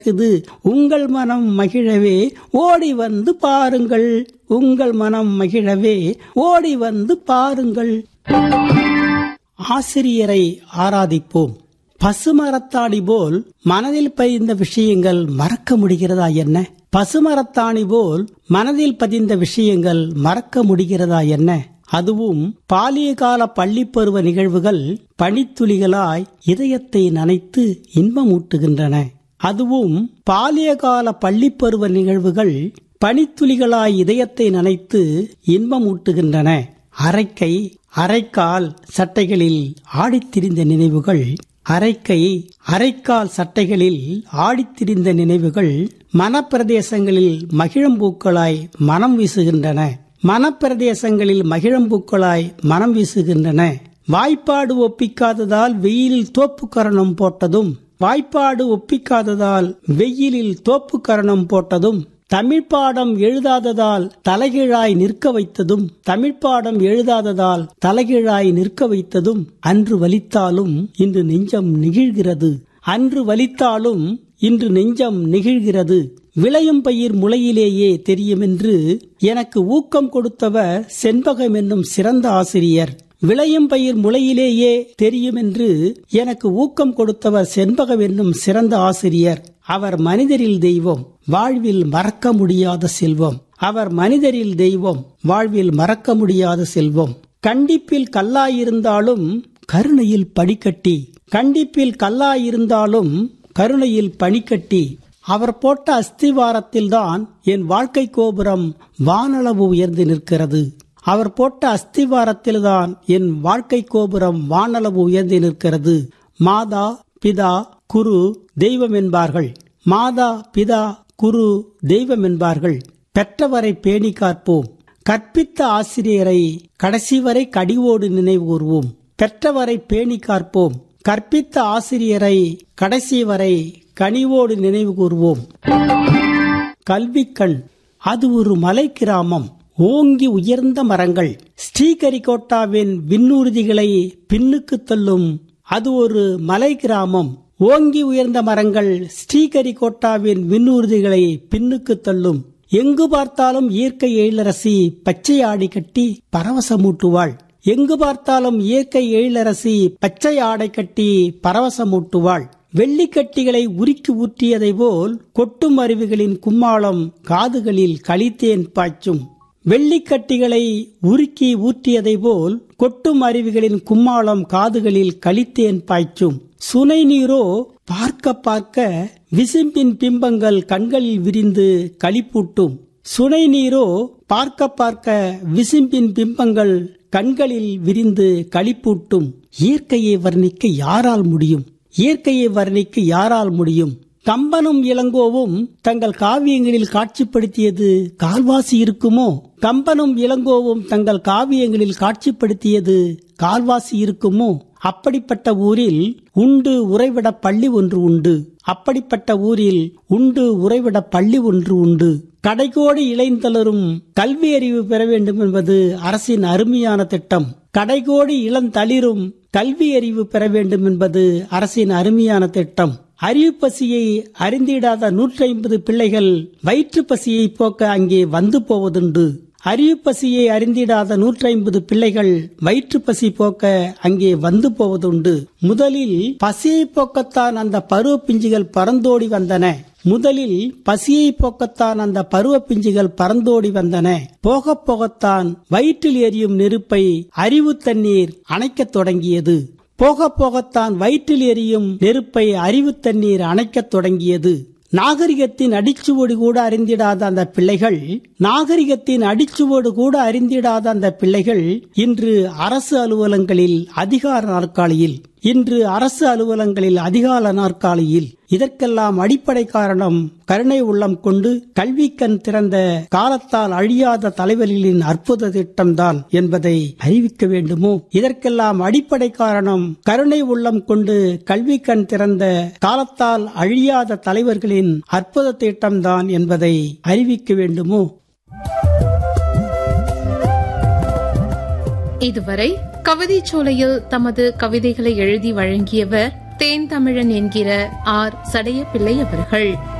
இது உங்கள் மனம் மகிழவே ஓடி வந்து பாருங்கள். உங்கள் மனம் மகிழவே ஓடி வந்து பாருங்கள். ஆசிரியரை ஆராதிப்போம். பசுமரத்தாணி போல் மனதில் பதிந்த விஷயங்கள் மறக்க முடிகிறதா என்ன? பசுமரத்தாணி போல் மனதில் பதிந்த விஷயங்கள் மறக்க முடிகிறதா என்ன? அதுவும் பாலியகால பள்ளிப்பருவ நிகழ்வுகள் பனித்துளிகளாய் இதயத்தை நனைத்து இன்பமூட்டுகின்றன. அதுவும் பாலியகால பள்ளிப்பருவ நிகழ்வுகள் பனித்துளிகளாய் இதயத்தை நனைத்து இன்பமூட்டுகின்றன. அரைக்கை அரைக்கால் சட்டைகளில் ஆடித்திரிந்த நினைவுகள், அரைக்கை அரைக்கால் சட்டைகளில் ஆடித்திரிந்த நினைவுகள் மனப்பிரதேசங்களில் மகிழம்பூக்களாய் மனம் வீசுகின்றன. மனப்பிரதேசங்களில் மகிழம்பூக்களாய் மனம் வீசுகின்றன. வாய்ப்பாடு ஒப்பிக்காததால் வெயிலில் தோப்பு கரணம் போட்டதும், வாய்ப்பாடு ஒப்பிக்காததால் வெயிலில் தோப்பு கரணம் போட்டதும், தமிழ் பாடம் எழுதாததால் தலைகீழாய் நிற்க வைத்ததும், தமிழ் பாடம் எழுதாததால் தலைகீழாய் நிற்க வைத்ததும், அன்று வலித்தாலும் இன்று நெஞ்சம் நெகிழ்கிறது. அன்று வலித்தாலும் இன்று நெஞ்சம் நெகிழ்கிறது. விளையும் பயிர் முளையிலேயே தெரியுமென்று எனக்கு ஊக்கம் கொடுத்தவர் செண்பகம் என்னும் சிறந்த ஆசிரியர். விளையும் பயிர் முளையிலேயே தெரியுமென்று எனக்கு ஊக்கம் கொடுத்தவர் செண்பகம் என்னும் சிறந்த ஆசிரியர். அவர் மனிதரில் தெய்வம், வாழ்வில் மறக்க முடியாத செல்வம். அவர் மனிதரில் தெய்வம், வாழ்வில் மறக்க முடியாத செல்வம். கண்டிப்பில் கல்லாயிருந்தாலும் கருணையில் பனிக்கட்டி, கண்டிப்பில் கல்லாயிருந்தாலும் கருணையில் பனிக்கட்டி. அவர் போட்ட அஸ்திவாரத்தில்தான் என் வாழ்க்கை கோபுரம் வானளவு உயர்ந்து நிற்கிறது. அவர் போட்ட அஸ்திவாரத்தில்தான் என் வாழ்க்கை கோபுரம் வானளவு உயர்ந்து நிற்கிறது. மாதா பிதா குரு தெய்வம் என்பார்கள். மாதா பிதா குரு தெய்வம் என்பார்கள். பெற்றவரை பேணி காப்போம். கற்பித்த ஆசிரியரை கடைசி வரை கடிவோடு நினைவு கூர்வோம். பெற்றவரை பேணி காப்போம். கற்பித்த ஆசிரியரை கடைசி வரை கனிவோடு நினைவு கூர்வோம். கல்விக்கண். அது ஒரு மலை கிராமம். ஓங்கி உயர்ந்த மரங்கள் ஸ்ரீகரிகோட்டாவின் விண்ணூர்திகளை பின்னுக்கு தள்ளும். அது ஒரு மலை கிராமம். ஓங்கி உயர்ந்த மரங்கள் ஸ்ரீகரிகோட்டாவின் விண்ணூர்திகளை பின்னுக்கு தள்ளும். எங்கு பார்த்தாலும் இயற்கை எழிலரசி பச்சை ஆடை கட்டி பரவசமூட்டுவாள். எங்கு பார்த்தாலும் இயற்கை எழிலரசி பச்சை ஆடை கட்டி பரவசமூட்டுவாள். வெள்ளிக்கட்டிகளை உருக்கி ஊற்றியதை போல் கொட்டும் அருவிகளின் கும்மாளம் காதுகளில் களித்தேன் பாய்ச்சும். வெள்ளிக்கட்டிகளை உருக்கி ஊற்றியதை போல் கொட்டும் அருவிகளின் கும்மாளம் காதுகளில் களித்தேன் பாய்ச்சும். சுனை நீரோ பார்க்க பார்க்க விசும்பின் பிம்பங்கள் கண்களில் விரிந்து களிப்பூட்டும். சுனை நீரோ பார்க்க பார்க்க விசும்பின் பிம்பங்கள் கண்களில் விரிந்து களிப்பூட்டும். இயற்கையை வர்ணிக்க யாரால் முடியும்? இயற்கையை வர்ணிக்க யாரால் முடியும்? கம்பனும் இளங்கோவும் தங்கள் காவியங்களில் காட்சிப்படுத்தியது கால்வாசி இருக்குமோ? கம்பனும் இளங்கோவும் தங்கள் காவியங்களில் காட்சிப்படுத்தியது கால்வாசி இருக்குமோ? அப்படிப்பட்ட ஊரில் உண்டு உறைவிட பள்ளி ஒன்று உண்டு. அப்படிப்பட்ட ஊரில் உண்டு உறைவிட பள்ளி ஒன்று உண்டு. கடைகோடி இளைந்தளரும் கல்வி அறிவு பெற வேண்டும் என்பது அரசின் அருமையான திட்டம். கடைகோடி இளந்தளிரும் கல்வி அறிவு பெற வேண்டும் என்பது அரசின் அருமையான திட்டம். அறிவு பசியை அறிந்திடாத 150 பிள்ளைகள் வயிற்று பசியை போக்க அங்கே வந்து போவதுண்டு. அறிவு பசியை அறிந்திடாத 150 பிள்ளைகள் வயிற்று பசி போக்க அங்கே வந்து போவதுண்டு. முதலில் பசியை போக்கத்தான் அந்த பருவ பிஞ்சுகள் பறந்தோடி வந்தன. முதலில் பசியை போக்கத்தான் அந்த பருவ பிஞ்சுகள் பறந்தோடி வந்தன. போக போகத்தான் வயிற்றில் எரியும் நெருப்பை அறிவு தண்ணீர் அணைக்கத் தொடங்கியது. போக போகத்தான் வயிற்றில் எரியும் நெருப்பை அறிவு தண்ணீர் அணைக்கத் தொடங்கியது. நாகரிகத்தின் அடிச்சுவோடு கூட அறிந்திடாத அந்த பிள்ளைகள், நாகரிகத்தின் அடிச்சுவோடு கூட அறிந்திடாத அந்த பிள்ளைகள் இன்று அரசு அலுவலகங்களில் அதிகார நாற்காலியில், இன்று அரசு அலுவலகங்களில் அதிகார நாற்காலியில். இதற்கெல்லாம் அடிப்படை காரணம் கருணை உள்ளம் கொண்டு கல்விக்கண் திறந்த காலத்தால் அழியாத தலைவர்களின் அற்புத திட்டம்தான் என்பதை அறிவிக்க வேண்டுமோ? இதற்கெல்லாம் அடிப்படை காரணம் கருணை உள்ளம் கொண்டு கல்விக்கண் திறந்த காலத்தால் அழியாத தலைவர்களின் அற்புத திட்டம்தான் என்பதை அறிவிக்க வேண்டுமோ? இதுவரை கவிதை சோலையில் தமது கவிதைகளை எழுதி வழங்கியவர் தேன் தமிழன் என்கிற ஆர் சடையப்பிள்ளை அவர்கள்.